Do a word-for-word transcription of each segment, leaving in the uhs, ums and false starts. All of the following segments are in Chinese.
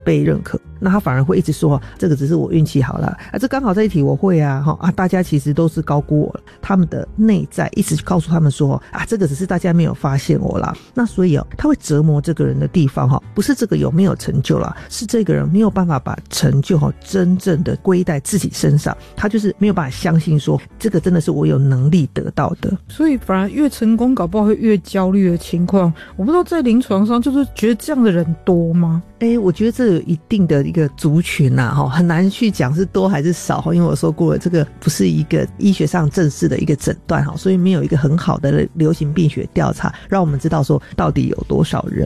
被认可，那他反而会一直说这个只是我运气好啦，啊，这刚好这一题我会啊，啊，大家其实都是高估我了。他们的内在一直告诉他们说啊，这个只是大家没有发现我啦。那所以哦，他会折磨这个人的地方哈，不是这个有没有成就啦，是这个人没有办法把成就哈真正的归在自己身上，他就是没有办法相信说这个真的是我有能力得到的。 所以反而越成功搞不好会越焦虑的情况，我不知道在临床上就是觉得这样的人多吗？ 哎，我觉得这有一定的一个族群啊，很难去讲是多还是少，因为我说过了，这个不是一个医学上正式的一个诊断，所以没有一个很好的流行病学调查让我们知道说到底有多少人。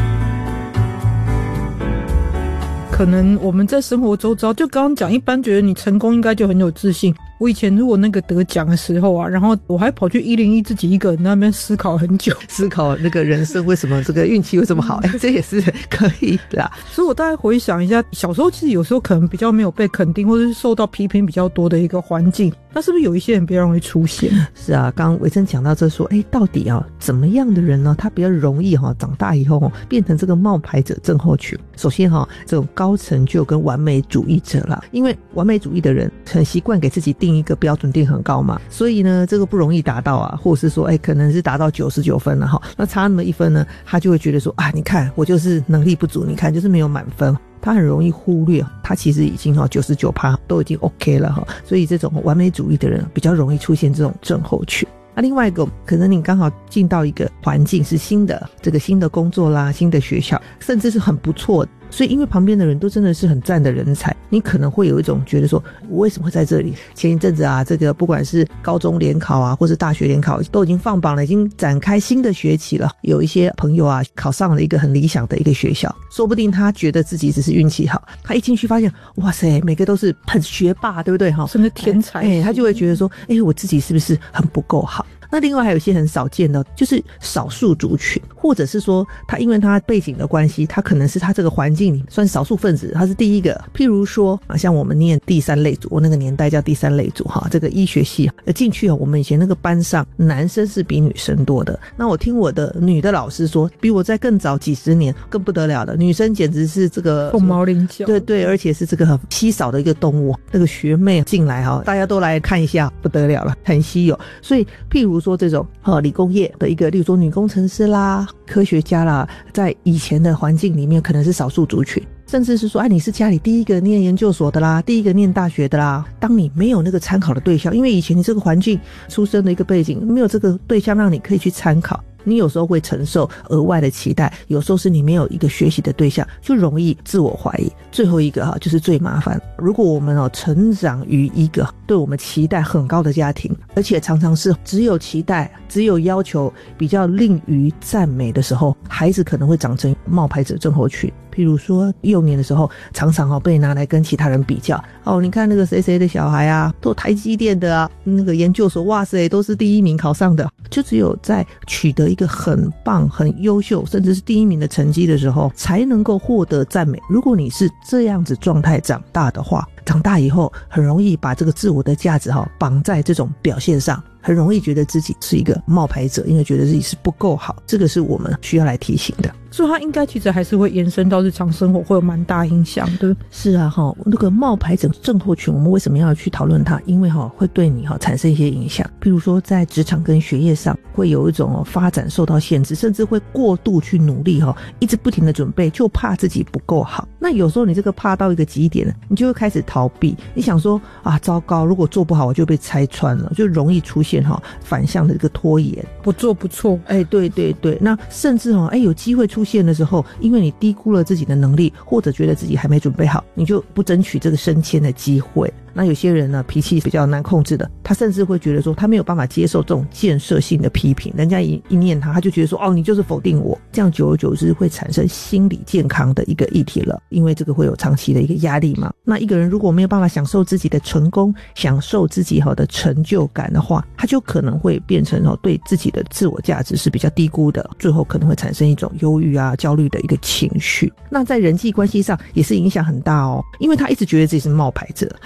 可能我们在生活周遭，就刚刚讲，一般觉得你成功应该就很有自信。我以前如果那个得奖的时候啊，然后我还跑去一零一自己一个人那边思考很久， 思考那个人生为什么这个运气为什么好，哎，这也是可以的啊。 所以我大概回想一下，小时候其实有时候可能比较没有被肯定，或者是受到批评比较多的一个环境，那是不是有一些人比较容易出现？ 是啊，刚刚维珍讲到这说，哎，到底啊怎么样的人呢，他比较容易哈、啊、长大以后、啊、变成这个冒牌者症候群？首先哈、啊，这种高成就跟完美主义者啦，因为完美主义的人很习惯给自己定一个标准定很高嘛，所以呢这个不容易达到啊，或者是说哎可能是达到九十九分了哈，那差那么一分呢，他就会觉得说啊，你看我就是能力不足，你看就是没有满分。他很容易忽略他其实已经 百分之九十九 都已经 OK 了，所以这种完美主义的人比较容易出现这种症候群。那另外一个，可能你刚好进到一个环境是新的，这个新的工作啦，新的学校，甚至是很不错的，所以因为旁边的人都真的是很赞的人才，你可能会有一种觉得说我为什么会在这里。前一阵子啊，这个不管是高中联考啊或是大学联考都已经放榜了，已经展开新的学期了，有一些朋友啊考上了一个很理想的一个学校，说不定他觉得自己只是运气好，他一进去发现哇塞每个都是很学霸，对不对， 甚至天才， 哎，他就会觉得说哎，我自己是不是很不够好。那另外还有一些很少见的，就是少数族群，或者是说他因为他背景的关系，他可能是他这个环境里算少数分子，他是第一个。譬如说啊，像我们念第三类组，我那个年代叫第三类组哈，这个医学系进去啊，我们以前那个班上男生是比女生多的。那我听我的女的老师说，比我在更早几十年更不得了的，女生简直是这个凤毛麟角， 对对，而且是这个很稀少的一个动物。那个学妹进来哈，大家都来看一下，不得了了，很稀有。所以譬如说这种呃理工业的一个，例如说女工程师啦、科学家啦，在以前的环境里面可能是少数族群，甚至是说哎，你是家里第一个念研究所的啦，第一个念大学的啦。当你没有那个参考的对象，因为以前你这个环境出生的一个背景没有这个对象让你可以去参考，你有时候会承受额外的期待，有时候是你没有一个学习的对象，就容易自我怀疑。最后一个哈，就是最麻烦，如果我们哦成长于一个对我们期待很高的家庭，而且常常是只有期待只有要求，比较吝于赞美的时候，孩子可能会长成冒牌者症候群。譬如说幼年的时候常常哦被拿来跟其他人比较，哦你看那个谁谁的小孩啊，都台积电的啊，那个研究所哇塞都是第一名考上的。就只有在取得一个很棒很优秀甚至是第一名的成绩的时候才能够获得赞美。如果你是这样子状态长大的话，长大以后很容易把这个自我的价值哈绑在这种表现上，很容易觉得自己是一个冒牌者，因为觉得自己是不够好，这个是我们需要来提醒的。 所以它应该其实还是会延伸到日常生活，会有蛮大影响的。 是啊齁，那个冒牌者症候群我们为什么要去讨论它？因为齁会对你齁产生一些影响，譬如说在职场跟学业上会有一种、哦、发展受到限制，甚至会过度去努力齁，一直不停的准备，就怕自己不够好。那有时候你这个怕到一个极点，你就会开始逃避，你想说啊糟糕，如果做不好我就被拆穿了，就容易出现齁反向的一个拖延， 不做不错。 哎，对对对，那甚至哦，哎有机会出现的时候，因为你低估了自己的能力，或者觉得自己还没准备好，你就不争取这个升迁的机会。那有些人呢脾气比较难控制的，他甚至会觉得说他没有办法接受这种建设性的批评，人家一一念他他就觉得说哦你就是否定我，这样久而久之会产生心理健康的一个议题了，因为这个会有长期的一个压力嘛。那一个人如果没有办法享受自己的成功，享受自己好的成就感的话，他就可能会变成哦对自己的自我价值是比较低估的，最后可能会产生一种忧郁啊焦虑的一个情绪。那在人际关系上也是影响很大哦，因为他一直觉得自己是冒牌者，他就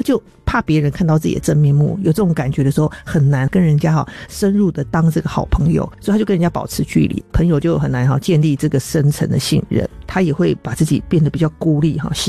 怕别人看到自己的真面目，有这种感觉的时候很难跟人家哈深入的当这个好朋友，所以他就跟人家保持距离，朋友就很难哈建立这个深层的信任，他也会把自己变得比较孤立哈。